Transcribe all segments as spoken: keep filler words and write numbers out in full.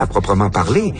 à proprement parler.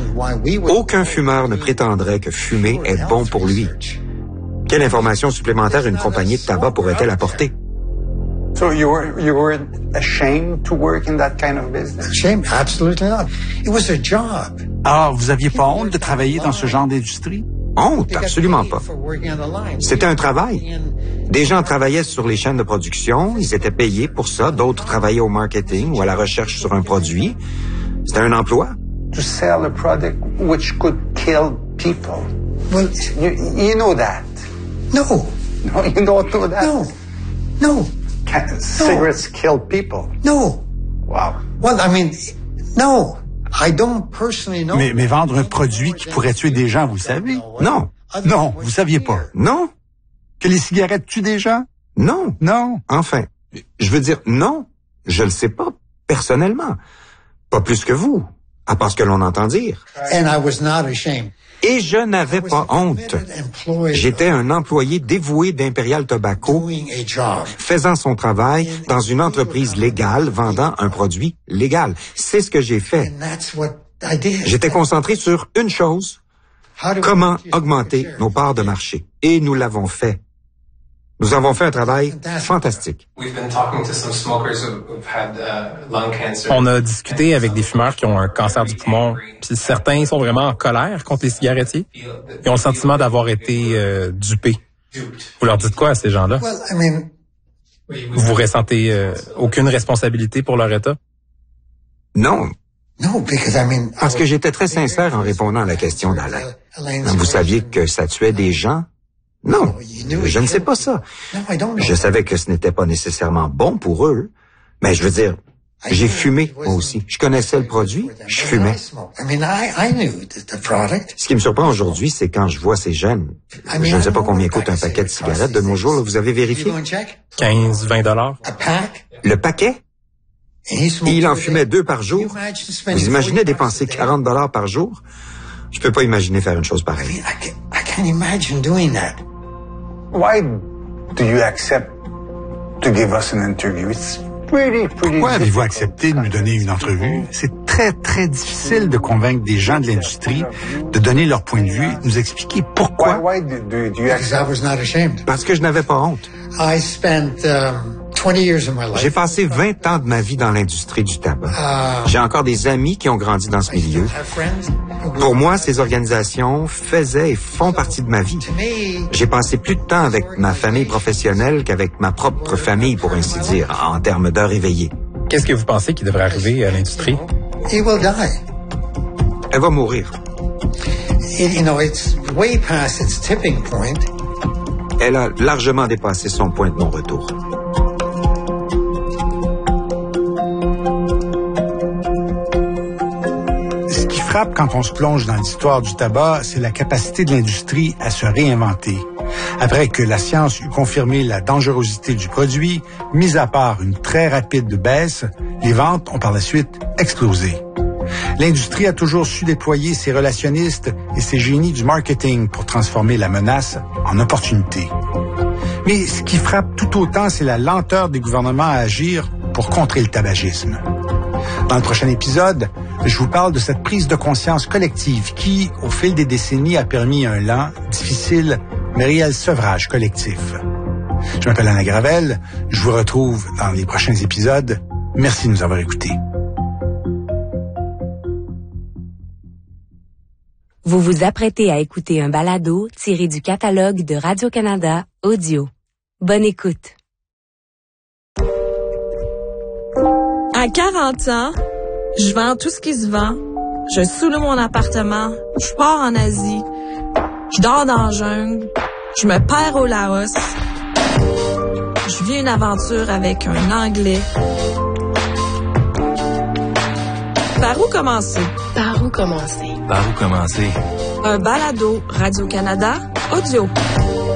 Aucun fumeur ne prétendrait que fumer est bon pour lui. Quelle information supplémentaire une compagnie de tabac pourrait-elle apporter? So you were you were ashamed to work in that kind of business? Shame? Absolutely not. It was a job. Alors, vous aviez pas honte de travailler dans ce genre d'industrie? Honte? Absolument pas. C'était un travail. Des gens travaillaient sur les chaînes de production, ils étaient payés pour ça, d'autres travaillaient au marketing ou à la recherche sur un produit. C'était un emploi. To sell a product which could kill people. Well, You, you know that. no. No, you don't know that. No. No. Ca- Cigarettes kill people. No. Wow. Well, I mean, no. I don't personally know. Mais, mais vendre un produit qui pourrait tuer des gens, vous le savez? Non. Non, vous saviez pas. Non. Que les cigarettes tuent des gens? Non. Non. Enfin, je veux dire, non. Je le sais pas, personnellement. Pas plus que vous, à part ce que l'on entend dire. And I was not ashamed. Et je n'avais pas honte. J'étais un employé dévoué d'Imperial Tobacco, doing a job. faisant son travail dans une entreprise légale, vendant un produit légal. C'est ce que j'ai fait. And that's what I did. J'étais concentré sur une chose, How do we comment increase augmenter market share? nos parts de marché. Et nous l'avons fait. Nous avons fait un travail fantastique. We've been talking to some smokers who've who've had uh, lung cancer. On a discuté avec des fumeurs qui ont un cancer du poumon, puis certains sont vraiment en colère contre les cigarettiers. Ils ont le sentiment d'avoir été euh, dupés. Vous leur dites quoi à ces gens-là? Well, I mean, Vous ressentez euh, aucune responsabilité pour leur état? Non, no, because I mean. parce que j'étais très sincère en répondant à la question d'Alain. Vous saviez que ça tuait des gens? Non, je ne sais pas ça. No, I don't know. Je savais que ce n'était pas nécessairement bon pour eux, mais je veux dire, j'ai fumé moi aussi. Je connaissais le produit, je fumais. I mean, I, I knew the, the product. Ce qui me surprend aujourd'hui, c'est quand je vois ces jeunes. Je ne sais pas combien coûte un paquet de cigarettes de nos jours. Là, vous avez You vérifié? go and check quinze, vingt dollars? a pack. Le paquet? And he smoked Il en every day. fumait deux par jour. Can you imagine spending Vous imaginez forty dépenser bucks a day? quarante dollars par jour? Je peux pas imaginer faire une chose I pareille. mean, I, can, I can't imagine doing that. Why do you accept to give us an interview? It's pretty, pretty Pourquoi avez-vous difficult. accepté de nous donner une entrevue? C'est très, très difficile de convaincre des gens de l'industrie de donner leur point de vue, nous expliquer Why, pourquoi. why do, do, do you Because I accept? was not ashamed. Parce que je n'avais pas honte. I spent um, twenty years of my life. J'ai passé vingt ans de ma vie dans l'industrie du tabac. Uh, J'ai encore des amis qui ont grandi dans ce I still milieu. have friends who- Pour moi, ces organisations faisaient et font partie de ma vie. To me, J'ai passé plus de temps avec ma famille professionnelle qu'avec ma propre famille, pour ainsi dire, en termes d'heures éveillées. Qu'est-ce que vous pensez qui devrait arriver à l'industrie? he will die. Elle va mourir. It, you know, it's way past its tipping point. Elle a largement dépassé son point de non-retour. Ce qui frappe quand on se plonge dans l'histoire du tabac, c'est la capacité de l'industrie à se réinventer. Après que la science eut confirmé la dangerosité du produit, mis à part une très rapide baisse, les ventes ont par la suite explosé. L'industrie a toujours su déployer ses relationnistes et ses génies du marketing pour transformer la menace en opportunité. Mais ce qui frappe tout autant, c'est la lenteur des gouvernements à agir pour contrer le tabagisme. Dans le prochain épisode, je vous parle de cette prise de conscience collective qui, au fil des décennies, a permis un lent, difficile, mais réel sevrage collectif. Je m'appelle Alain Gravel. Je vous retrouve dans les prochains épisodes. Merci de nous avoir écoutés. Vous vous apprêtez à écouter un balado tiré du catalogue de Radio-Canada Audio. Bonne écoute. À quarante ans, je vends tout ce qui se vend. Je soule mon appartement. Je pars en Asie. Je dors dans la jungle. Je me perds au Laos. Je vis une aventure avec un Anglais. Par où commencer? Par où commencer? Par où commencer? Un balado Radio-Canada Audio.